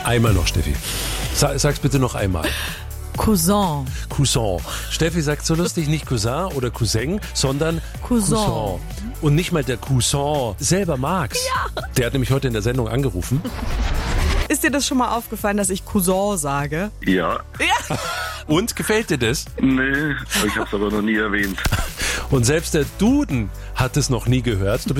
Einmal noch, Steffi. Sag's bitte noch einmal. Cousin. Cousin. Steffi sagt so lustig, nicht Cousin oder Cousin, sondern Cousin. Und nicht mal der Cousin selber Max. Ja. Der hat nämlich heute in der Sendung angerufen. Ist dir das schon mal aufgefallen, dass ich Cousin sage? Ja. Und, gefällt dir das? Nee, ich hab's aber noch nie erwähnt. Und selbst der Duden hat es noch nie gehört. Du bist